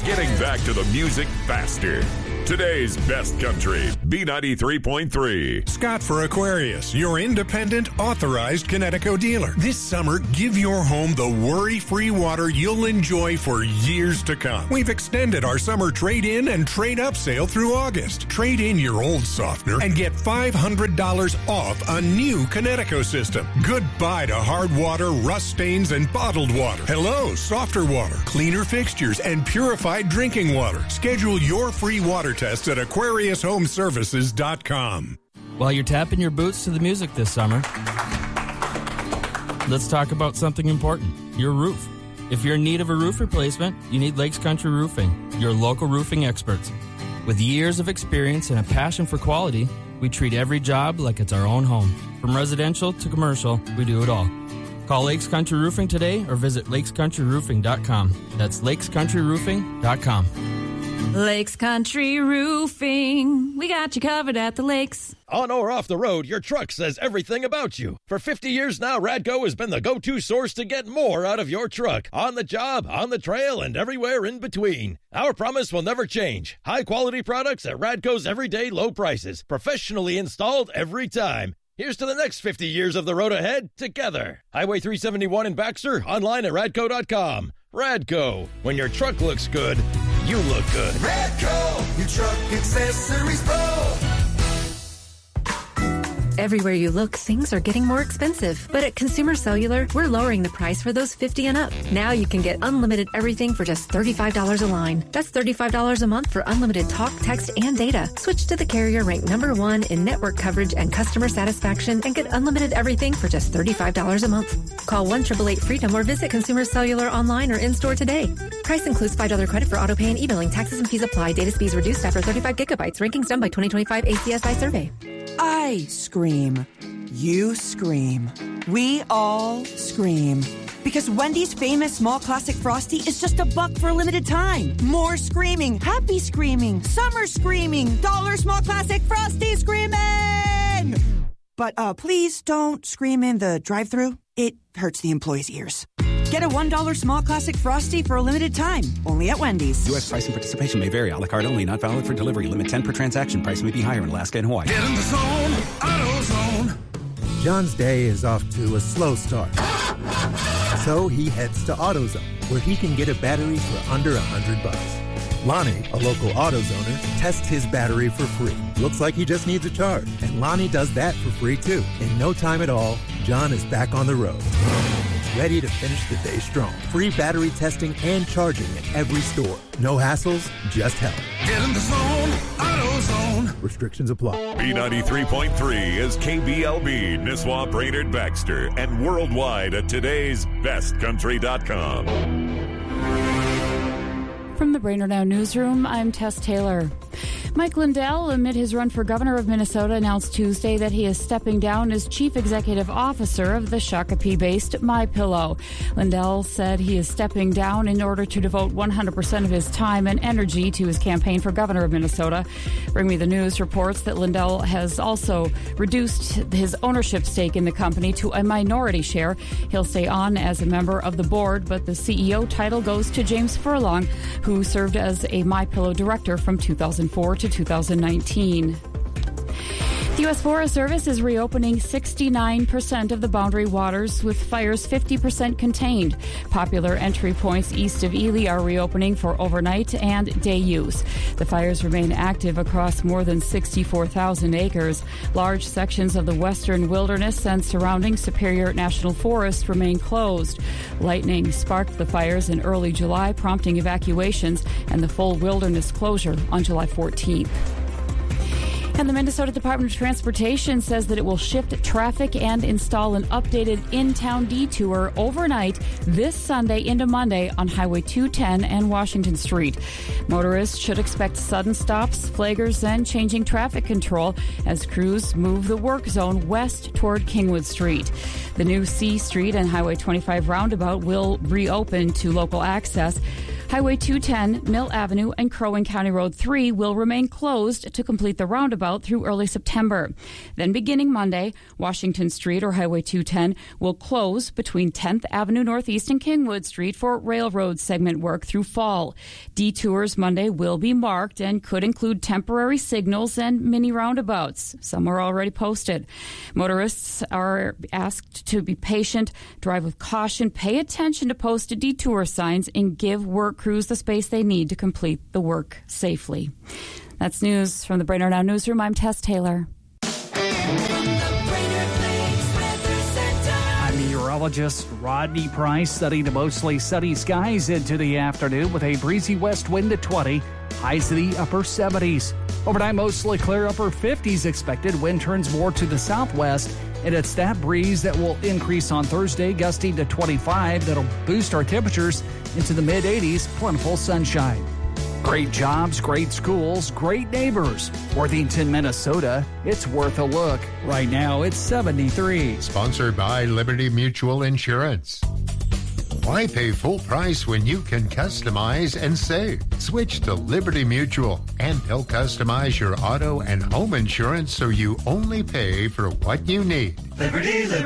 Getting back to the music faster. Today's best country, B93.3. Scott for Aquarius, your independent, authorized Connecticut dealer. This summer, give your home the worry-free water you'll enjoy for years to come. We've extended our summer trade-in and trade-up sale through August. Trade in your old softener and get $500 off a new Connecticut system. Goodbye to hard water, rust stains, and bottled water. Hello, softer water, cleaner fixtures, and purified drinking water. Schedule your free water test at AquariusHomeservices.com. While you're tapping your boots to the music this summer, let's talk about something important, your roof. If you're in need of a roof replacement, you need Lakes Country Roofing, your local roofing experts. With years of experience and a passion for quality, we treat every job like it's our own home. From residential to commercial, we do it all. Call Lakes Country Roofing today or visit lakescountryroofing.com. That's lakescountryroofing.com. Lakes Country Roofing. We got you covered at the lakes. On or off the road, your truck says everything about you. For 50 years now, Radco has been the go-to source to get more out of your truck. On the job, on the trail, and everywhere in between. Our promise will never change. High-quality products at Radco's everyday low prices. Professionally installed every time. Here's to the next 50 years of the road ahead together. Highway 371 in Baxter, online at radco.com. Radco, when your truck looks good, you look good. Radco, your truck accessories pro. Everywhere you look, things are getting more expensive. But at Consumer Cellular, we're lowering the price for those 50 and up. Now you can get unlimited everything for just $35 a line. That's $35 a month for unlimited talk, text, and data. Switch to the carrier ranked #1 in network coverage and customer satisfaction and get unlimited everything for just $35 a month. Call 1-888-FREEDOM or visit Consumer Cellular online or in-store today. Price includes $5 credit for auto pay and e-billing. Taxes and fees apply. Data speeds reduced after 35 gigabytes. Rankings done by 2025 ACSI survey. I scream. You scream. We all scream. Because Wendy's famous small classic Frosty is just $1 for a limited time. More screaming, happy screaming, summer screaming, dollar small classic Frosty screaming! But please don't scream in the drive-thru. It hurts the employees' ears. Get a $1 small classic Frosty for a limited time. Only at Wendy's. U.S. price and participation may vary. A la carte only. Not valid for delivery. Limit 10 per transaction. Price may be higher in Alaska and Hawaii. Get in the zone, AutoZone. John's day is off to a slow start. So he heads to AutoZone, where he can get a battery for under $100. Lonnie, a local AutoZoner, tests his battery for free. Looks like he just needs a charge. And Lonnie does that for free, too. In no time at all, John is back on the road. Ready to finish the day strong. Free battery testing and charging at every store. No hassles, just help. Get in the zone, AutoZone. Restrictions apply. B93.3 is KBLB, Nisswa, Brainerd, Baxter, and worldwide at today'sbestcountry.com. From the Brainerd Now Newsroom, I'm Tess Taylor. Mike Lindell, amid his run for governor of Minnesota, announced Tuesday that he is stepping down as chief executive officer of the Shakopee-based MyPillow. Lindell said he is stepping down in order to devote 100% of his time and energy to his campaign for governor of Minnesota. Bring Me the News reports that Lindell has also reduced his ownership stake in the company to a minority share. He'll stay on as a member of the board, but the CEO title goes to James Furlong, who served as a MyPillow director from 2004 to 2019. The U.S. Forest Service is reopening 69% of the Boundary Waters, with fires 50% contained. Popular entry points east of Ely are reopening for overnight and day use. The fires remain active across more than 64,000 acres. Large sections of the western wilderness and surrounding Superior National Forest remain closed. Lightning sparked the fires in early July, prompting evacuations and the full wilderness closure on July 14th. And the Minnesota Department of Transportation says that it will shift traffic and install an updated in-town detour overnight this Sunday into Monday on Highway 210 and Washington Street. Motorists should expect sudden stops, flaggers, and changing traffic control as crews move the work zone west toward Kingwood Street. The new C Street and Highway 25 roundabout will reopen to local access. Highway 210, Mill Avenue, and Crow Wing County Road 3 will remain closed to complete the roundabout through early September. Then beginning Monday, Washington Street or Highway 210 will close between 10th Avenue Northeast and Kingwood Street for railroad segment work through fall. Detours Monday will be marked and could include temporary signals and mini roundabouts. Some are already posted. Motorists are asked to be patient, drive with caution, pay attention to posted detour signs, and give work crews the space they need to complete the work safely. That's news from the Brainerd Now Newsroom. I'm Tess Taylor. I'm meteorologist Rodney Price, studying the mostly sunny skies into the afternoon with a breezy west wind at 20, highs to the upper 70s. Overnight, mostly clear, upper 50s expected. Wind turns more to the southwest, and it's that breeze that will increase on Thursday, gusting to 25. That'll boost our temperatures into the mid-80s, plentiful sunshine. Great jobs, great schools, great neighbors. Worthington, Minnesota, it's worth a look. Right now, it's 73. Sponsored by Liberty Mutual Insurance. Why pay full price when you can customize and save? Switch to Liberty Mutual, and they'll customize your auto and home insurance so you only pay for what you need. Liberty.